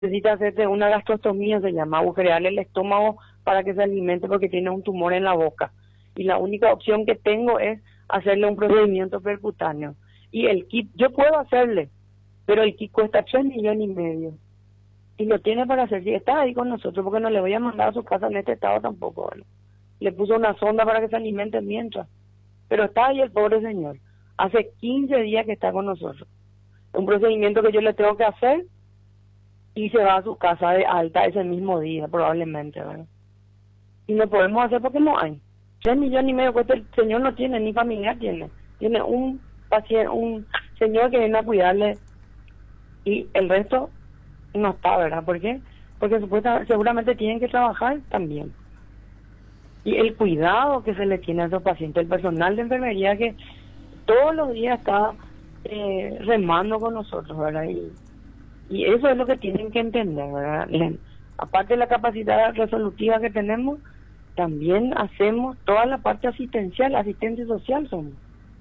necesita hacerse una gastrostomía, se llama, agujerearle el estómago para que se alimente porque tiene un tumor en la boca. Y la única opción que tengo es hacerle un procedimiento percutáneo. Y el kit, yo puedo hacerle, pero el kit cuesta 3,5 millones. Y lo tiene para hacer, si está ahí con nosotros, porque no le voy a mandar a su casa en este estado tampoco, ¿vale? Le puso una sonda para que se alimente mientras. Pero está ahí el pobre señor. Hace 15 días que está con nosotros. Un procedimiento que yo le tengo que hacer y se va a su casa de alta ese mismo día, probablemente, ¿verdad? Y no podemos hacer porque no hay. 3,5 millones cuesta, el señor no tiene, ni familiar tiene. Tiene un paciente, un señor que viene a cuidarle y el resto no está, ¿verdad? ¿Por qué? Porque seguramente tienen que trabajar también. Y el cuidado que se le tiene a esos pacientes, el personal de enfermería que todos los días está remando con nosotros, ¿verdad? Y eso es lo que tienen que entender, ¿verdad? Aparte de la capacidad resolutiva que tenemos, también hacemos toda la parte asistencial, asistente social somos.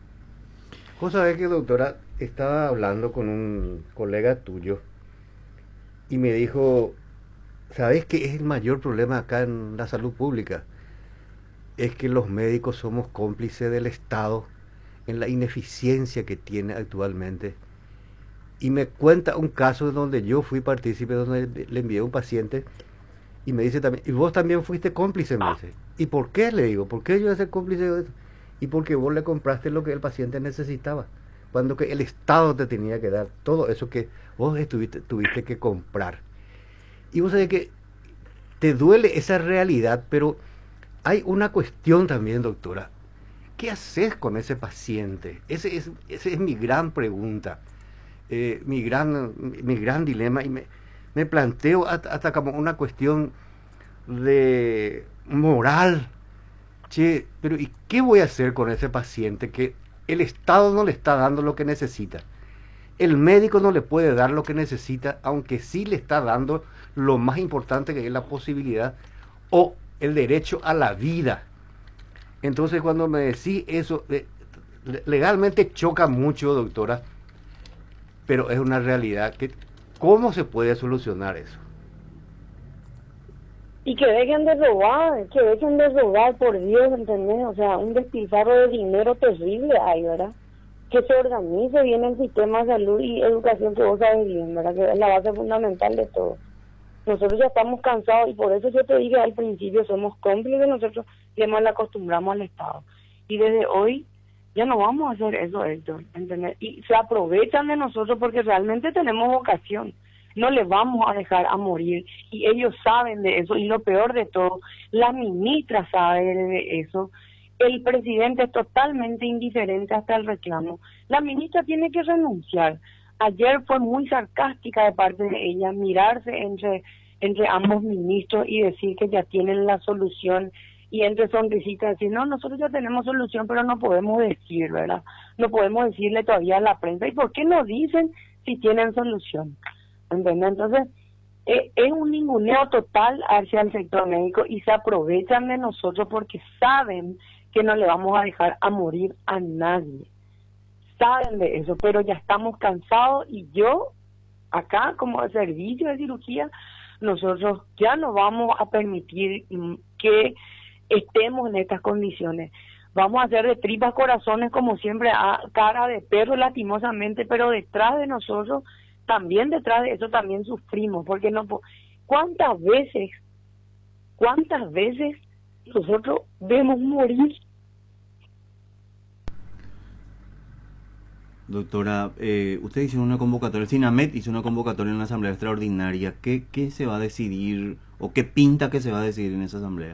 Vos sabés que, doctora, estaba hablando con un colega tuyo y me dijo, ¿sabés qué es el mayor problema acá en la salud pública? Es que los médicos somos cómplices del Estado en la ineficiencia que tiene actualmente. Y me cuenta un caso donde yo fui partícipe, donde le envié a un paciente y me dice también, y vos también fuiste cómplice, me dice. ¿Y por qué? Le digo, ¿por qué yo voy a ser cómplice de eso? Y porque vos le compraste lo que el paciente necesitaba, cuando que el Estado te tenía que dar todo eso que vos tuviste que comprar. Y vos sabés que te duele esa realidad, pero hay una cuestión también, doctora. ¿Qué haces con ese paciente? Ese es mi gran pregunta, mi gran dilema, y me planteo hasta como una cuestión de moral. Che, pero ¿y qué voy a hacer con ese paciente que el Estado no le está dando lo que necesita? El médico no le puede dar lo que necesita, aunque sí le está dando lo más importante, que es la posibilidad o el derecho a la vida. Entonces, cuando me decís eso, legalmente choca mucho, doctora, pero es una realidad. ¿Cómo se puede solucionar eso? Y que dejen de robar, por Dios, ¿entendés? O sea, un despilfarro de dinero terrible hay, ¿verdad? Que se organice bien el sistema de salud y educación, que vos sabes bien, ¿verdad? Que es la base fundamental de todo. Nosotros ya estamos cansados y por eso yo te dije al principio, somos cómplices nosotros que más le acostumbramos al Estado. Y desde hoy ya no vamos a hacer eso, Héctor, ¿entendés? Y se aprovechan de nosotros porque realmente tenemos vocación. No les vamos a dejar a morir y ellos saben de eso. Y lo peor de todo, la ministra sabe de eso. El presidente es totalmente indiferente hasta el reclamo. La ministra tiene que renunciar. Ayer fue muy sarcástica de parte de ella mirarse entre ambos ministros y decir que ya tienen la solución, y entre sonrisitas decir, no, nosotros ya tenemos solución, pero no podemos decir, ¿verdad? No podemos decirle todavía a la prensa. ¿Y por qué no dicen si tienen solución? ¿Entendés? Entonces, es un ninguneo total hacia el sector médico y se aprovechan de nosotros porque saben que no le vamos a dejar a morir a nadie. Saben de eso, pero ya estamos cansados y yo, acá como servicio de cirugía, nosotros ya no vamos a permitir que estemos en estas condiciones. Vamos a hacer de tripas corazones como siempre, a cara de perro lastimosamente, pero detrás de nosotros, también detrás de eso también sufrimos, porque no, ¿cuántas veces nosotros vemos morir? Doctora, usted hizo una convocatoria, el SINAMED hizo una convocatoria en la asamblea extraordinaria. ¿Qué se va a decidir o qué pinta que se va a decidir en esa asamblea?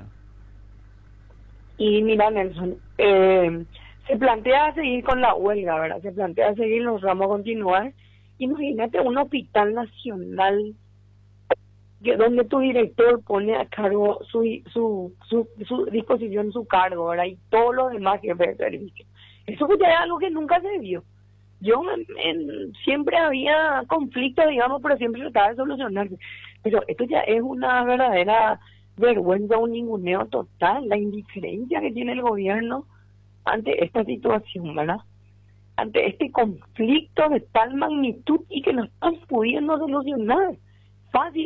Y mira, Nelson, se plantea seguir con la huelga, ¿verdad? Se plantea seguir, nos vamos a continuar. Imagínate un hospital nacional donde tu director pone a cargo su disposición, su cargo, ¿verdad? Y todos los demás jefes de servicio. Eso ya es algo que nunca se vio. Siempre había conflictos, digamos, pero siempre trataba de solucionarse. Pero esto ya es una verdadera vergüenza, un ninguneo total, la indiferencia que tiene el gobierno ante esta situación, ¿verdad? Ante este conflicto de tal magnitud y que no están pudiendo solucionar. fácil